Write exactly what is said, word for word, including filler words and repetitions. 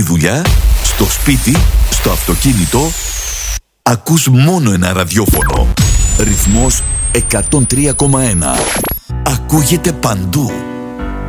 δουλειά, στο σπίτι, στο αυτοκίνητο. Ακούς μόνο ένα ραδιόφωνο. Ρυθμός εκατόν τρία κόμμα ένα. Ακούγεται παντού.